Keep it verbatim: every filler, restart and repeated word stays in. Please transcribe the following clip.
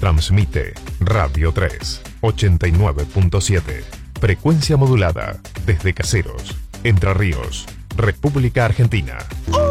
Transmite Radio tres, ochenta y nueve punto siete. Frecuencia modulada desde Caseros, Entre Ríos, República Argentina.